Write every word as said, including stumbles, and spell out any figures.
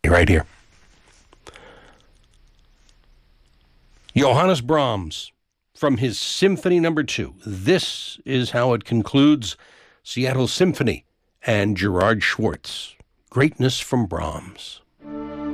Right here. Johannes Brahms from his Symphony Number Two. This is how it concludes Seattle Symphony and Gerard Schwartz. Greatness from Brahms.